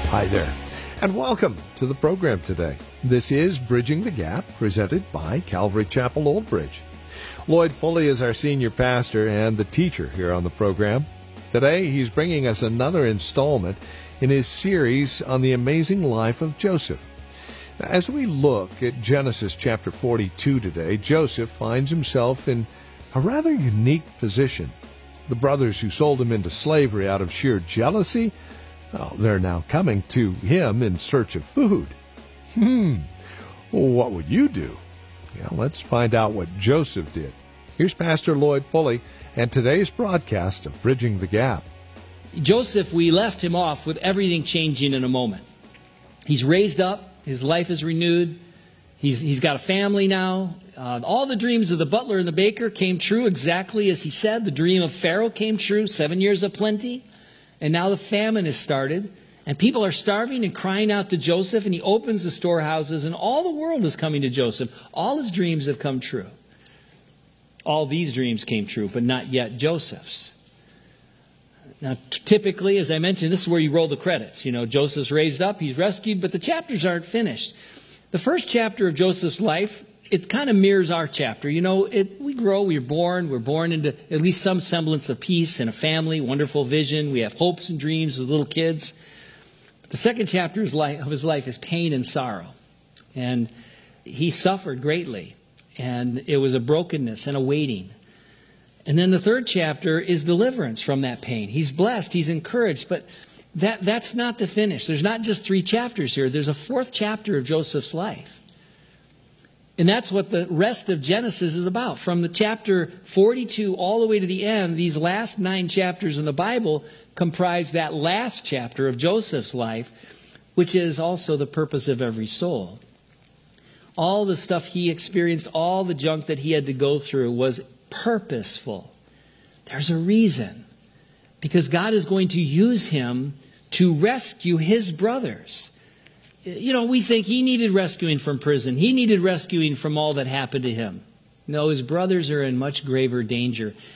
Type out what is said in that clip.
Hi there, and welcome to the program today. This is Bridging the Gap, presented by Calvary Chapel Old Bridge. Lloyd Pulley is our senior pastor and the teacher here on the program. Today, he's bringing us another installment in his series on the amazing life of Joseph. Now, as we look at Genesis chapter 42 today, Joseph finds himself in a rather unique position. The brothers who sold him into slavery out of sheer jealousy, well, they're now coming to him in search of food. What would you do? Yeah, let's find out what Joseph did. Here's Pastor Lloyd Pulley and today's broadcast of Bridging the Gap. Joseph, we left him off with everything changing in a moment. He's raised up. His life is renewed. He's got a family now. All the dreams of the butler and the baker came true exactly as he said. The dream of Pharaoh came true, 7 years of plenty. And now the famine has started, and people are starving and crying out to Joseph, and he opens the storehouses, and all the world is coming to Joseph. All his dreams have come true. All these dreams came true, but not yet Joseph's. Now, typically, as I mentioned, this is where you roll the credits. You know, Joseph's raised up, he's rescued, but the chapters aren't finished. The first chapter of Joseph's life, it kind of mirrors our chapter. You know, we grow, we're born into at least some semblance of peace and a family, wonderful vision. We have hopes and dreams as little kids. But the second chapter of his life is pain and sorrow. And he suffered greatly. And it was a brokenness and a waiting. And then the third chapter is deliverance from that pain. He's blessed, he's encouraged, but that's not the finish. There's not just 3 chapters here. There's a 4th chapter of Joseph's life. And that's what the rest of Genesis is about. From the chapter 42 all the way to the end, these last 9 chapters in the Bible comprise that last chapter of Joseph's life, which is also the purpose of every soul. All the stuff he experienced, all the junk that he had to go through was purposeful. There's a reason. Because God is going to use him to rescue his brothers. You know, we think he needed rescuing from prison. He needed rescuing from all that happened to him. No, his brothers are in much graver danger.